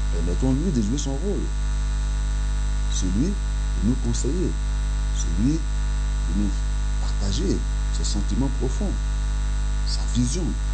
Permettons-lui de jouer son rôle. Celui de nous conseiller, celui de nous partager ses sentiments profonds, sa vision,